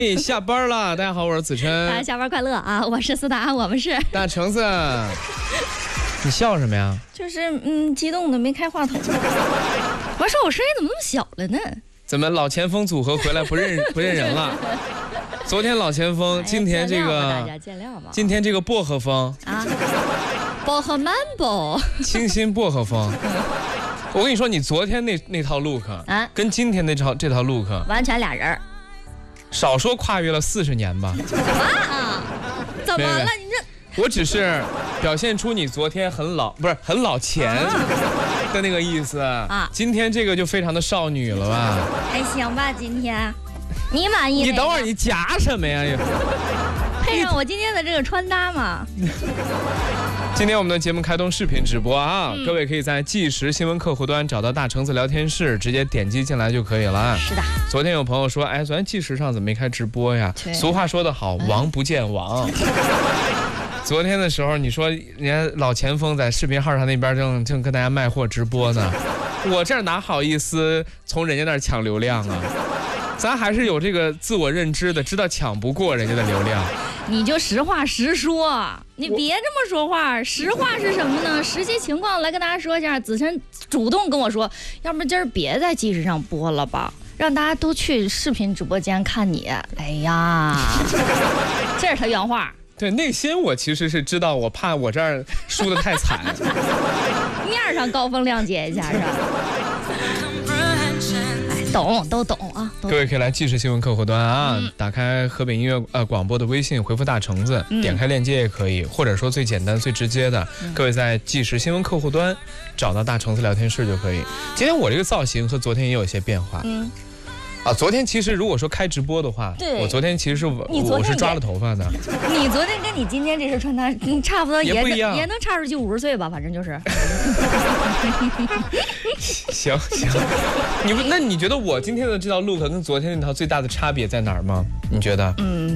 下班了，大家好，我是子琛。 大家下班快乐啊！我是思达，我们是大橙子。你笑什么呀？ 就是激动的没开话筒。我说我声音怎么那么小了呢？ 怎么老前锋组合回来不认人了？昨天老前锋，今天这个大家见谅吧。 今天这个薄荷风啊，薄荷曼波， 清新薄荷风。我跟你说，你昨天那套 look 啊，跟今天这套 look 完全俩人。 少说跨越了40年吧。 什么啊？怎么了？你这…… 我只是表现出你昨天很老，不是很老钱的那个意思啊。今天这个就非常的少女了吧？ 还行吧，今天你满意？ 你等会儿你夹什么呀？ 配上我今天的这个穿搭嘛。 今天我们的节目开通视频直播啊，各位可以在即时新闻客户端找到大橙子聊天室，直接点击进来就可以了。 是的。 昨天有朋友说，哎，昨天即时上怎么没开直播呀？俗话说得好，王不见王。昨天的时候，你说人家老前锋在视频号上那边正跟大家卖货直播呢，我这儿哪好意思从人家那儿抢流量啊？咱还是有这个自我认知的，知道抢不过人家的流量。 你就实话实说，你别这么说话。实话是什么呢？实际情况来跟大家说一下。子琛主动跟我说，要不今儿别在即时上播了吧，让大家都去视频直播间看你。哎呀，这是他原话。 对，内心我其实是知道，我怕我这儿输得太惨。 面上高风亮节一下是吧？都懂啊！ 各位可以来即时新闻客户端啊，打开河北音乐广播的微信，回复大橙子，点开链接也可以，或者说最简单最直接的，各位在即时新闻客户端找到大橙子聊天室就可以。今天我这个造型和昨天也有些变化。昨天其实如果说开直播的话，我昨天其实我是抓了头发的。你昨天跟你今天这身穿搭，差不多也不一样， 也能差出去50岁吧，反正就是。 行，那你觉得我今天的这套 look 跟昨天那套最大的差别在哪儿吗？你觉得？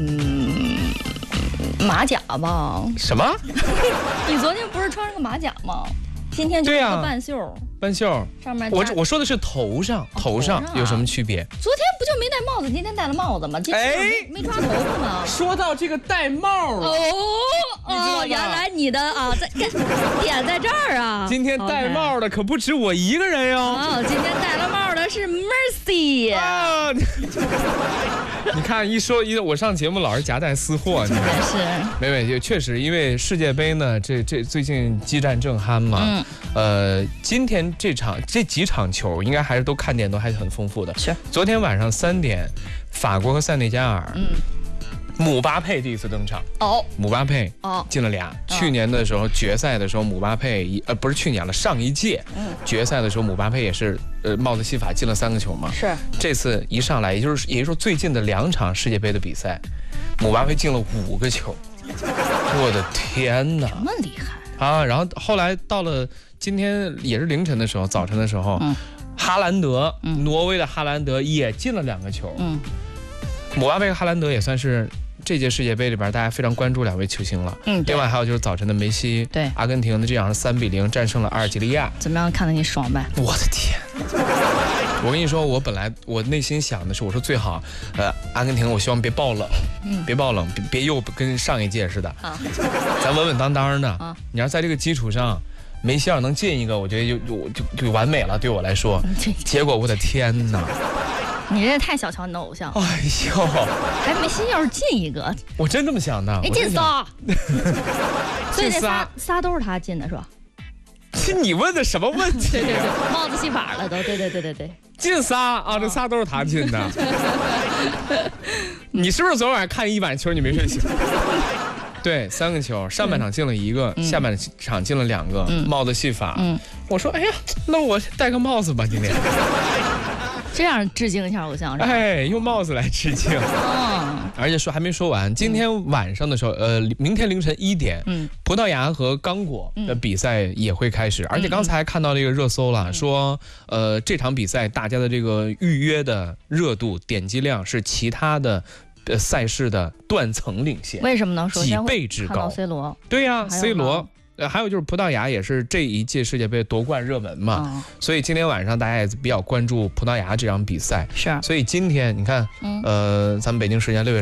马甲吧。 什么？ 你昨天不是穿了个马甲吗？今天就是个半袖。半袖上面我说的是头上有什么区别？ 昨天不就没戴帽子，今天戴了帽子吗？今天没抓头发吗？ 说到这个戴帽原来你的点在这儿啊！ 今天戴帽的可不止我一个人哟。 今天戴了帽的是 Mercy 啊！ 你看我上节目老是夹带私货，你看是没确实，因为世界杯呢，这最近激战正酣嘛。今天这几场球应该还是都看点都还是很丰富的。 是。昨天晚上3点，法国和塞内加尔。姆巴佩第一次登场。姆巴佩进了俩。去年的时候决赛的时候，姆巴佩不是去年了，上一届决赛的时候，姆巴佩也是帽子戏法进了3个球嘛。 是。这次一上来，也就是说最近的2场世界杯的比赛，姆巴佩进了5个球。我的天哪！ 这么厉害啊！然后后来到了今天也是凌晨的时候，早晨的时候，哈兰德，挪威的哈兰德也进了2个球。姆巴佩和哈兰德也算是这届世界杯里边大家非常关注2位球星了。另外还有就是早晨的梅西， 对阿根廷的这样是3-0战胜了阿尔及利亚。 怎么样？看得你爽呗？ 我的天！我跟你说，我内心想的是，我说最好，阿根廷，我希望别爆冷，别爆冷，别又跟上一届似的，咱稳稳当当的。你要在这个基础上，梅西要能进一个，我觉得就完美了，对我来说。结果我的天哪！ 你这太小瞧你的偶像。 哎呦， 还梅西要是进一个， 我真这么想的。 进仨，所以那仨都是他进的是吧？ 你问的什么问题？ 对，帽子戏法了都，对， 进仨啊，这仨都是他进的。你是不是昨晚看一晚球你没睡醒？对，3个球，上半场进了1个，下半场进了2个，帽子戏法。我说，哎呀，那我戴个帽子吧，今天。 这样致敬一下偶像， 用帽子来致敬。而且还没说完，今天晚上的时候，明天凌晨1点，葡萄牙和刚果的比赛也会开始。而且刚才看到这个热搜了，说这场比赛大家的这个预约的热度、点击量是其他的赛事的断层领先。 为什么呢？ 几倍之高。 C 罗。 对呀，C 罗。还有就是葡萄牙也是这一届世界杯夺冠热门嘛，所以今天晚上大家也比较关注葡萄牙这场比赛。 是， 所以今天你看，咱们北京时间6月